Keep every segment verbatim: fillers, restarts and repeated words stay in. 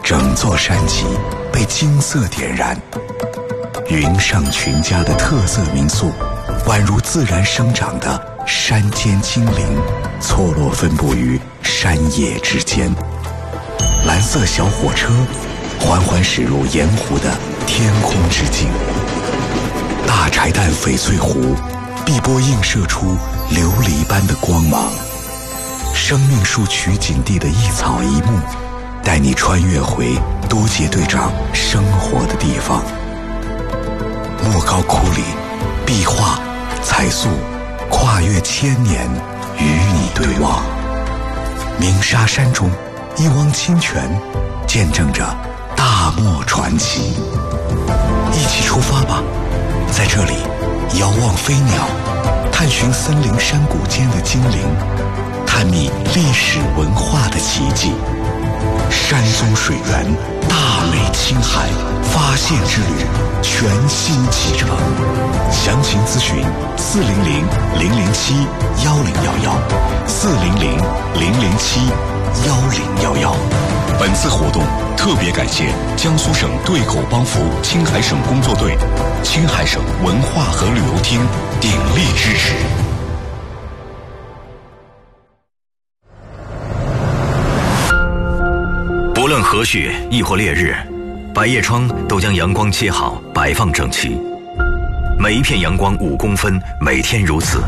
整座山脊被金色点燃。云上群家的特色民宿，宛如自然生长的山间精灵，错落分布于山野之间。蓝色小火车缓缓驶入盐湖的天空之境。大柴旦翡翠湖碧波映射出琉璃般的光芒。生命树取景地的一草一木，带你穿越回都杰队长生活的地方。莫高窟里，壁画、彩塑跨越千年，与你对望。鸣沙山中，一汪清泉见证着大漠传奇。一起出发吧，在这里遥望飞鸟，探寻森林山谷间的精灵，探秘历史文化的奇迹。山松水源，大美青海，发现之旅全新启程。详情咨询四零零零零七幺零幺幺，四零零零零七幺零幺幺。本次活动特别感谢江苏省对口帮扶青海省工作队、青海省文化和旅游厅鼎力支持。 不论何雪亦或烈日，百叶窗都将阳光切好，摆放整齐。每一片阳光五公分，每天如此。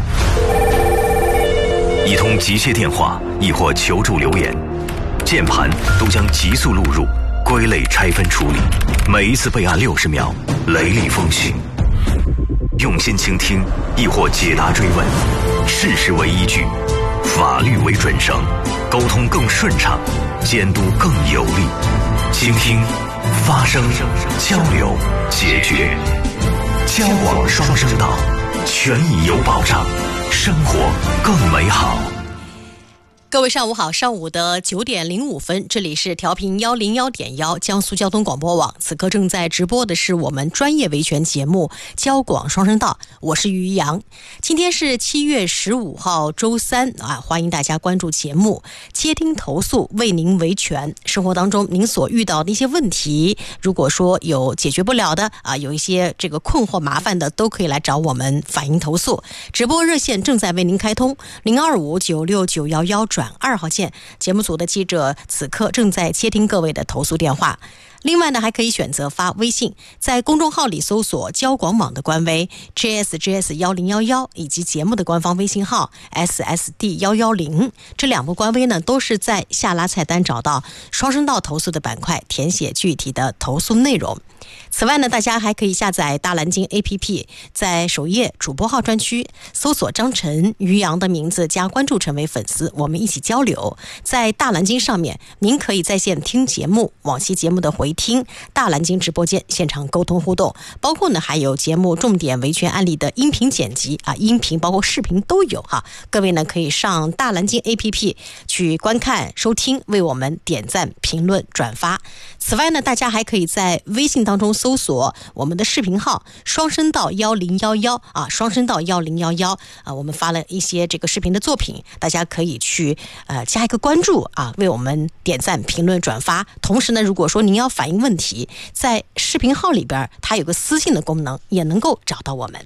一通急切电话亦或求助留言，键盘都将急速录入，归类拆分处理。每一次备案六十秒，雷厉风行。用心倾听亦或解答追问，事实为依据，法律为准绳，沟通更顺畅，监督更有力。倾听、发声、交流、解决，交往双声道，权益有保障，生活更美好。 各位上午好，上午的九点零五分，这里是调频幺零幺点幺江苏交通广播网，此刻正在直播的是我们专业维权节目交广双声道，我是于洋。今天是七月十五号周三啊，欢迎大家关注节目，接听投诉，为您维权。生活当中您所遇到的一些问题，如果说有解决不了的啊，有一些这个困惑麻烦的，都可以来找我们反映投诉。直播热线正在为您开通零二五九六九幺幺转二号键，节目组的记者此刻正在接听各位的投诉电话。另外呢，还可以选择发微信，在公众号里搜索交广网的官微 J S J S 一零一一，以及节目的官方微信号 S S D 一一零。这两部官微呢，都是在下拉菜单找到双声道投诉的板块，填写具体的投诉内容。此外呢，大家还可以下载大蓝鲸 A P P， 在首页主播号专区搜索张晨、于洋的名字加关注，成为粉丝，我们一起交流。在大蓝鲸上面，您可以在线听节目，往期节目的回听，大蓝鲸直播间现场沟通互动，包括呢还有节目重点维权案例的音频剪辑啊，音频包括视频都有哈。各位呢可以上大蓝鲸 A P P 去观看收听，为我们点赞、评论、转发。此外呢，大家还可以在微信当中搜索我们的视频号双声道一零一一啊，双声道一零一一啊，我们发了一些这个视频的作品，大家可以去呃加一个关注啊，为我们点赞、评论、转发。同时呢，如果说您要反映问题，在视频号里边它有个私信的功能，也能够找到我们。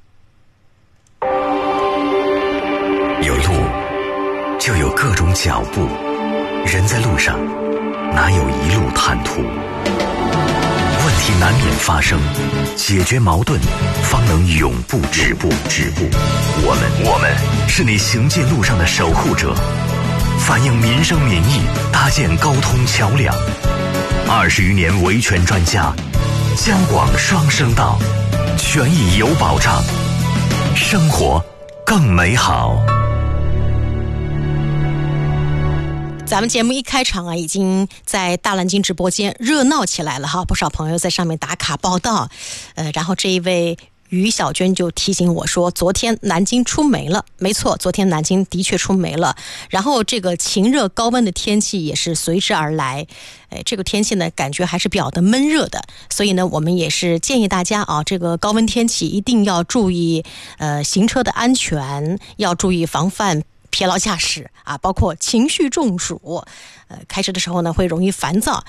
有路就有各种脚步，人在路上哪有一路坦途？问题难免发生，解决矛盾方能永不止步止步。我们我们是你行进路上的守护者，反映民生民意，搭建沟通桥梁。二十余年维权专家，交广双声道，权益有保障，生活更美好。 咱们节目一开场啊，已经在大蓝鲸直播间热闹起来了哈，不少朋友在上面打卡报道。呃，然后这一位于小娟就提醒我说，昨天南京出煤了。没错，昨天南京的确出煤了。然后这个晴热高温的天气也是随之而来。哎，这个天气呢，感觉还是比较的闷热的，所以呢，我们也是建议大家啊，这个高温天气一定要注意呃行车的安全，要注意防范疲劳驾驶啊，包括情绪中暑，呃，开车的时候呢会容易烦躁，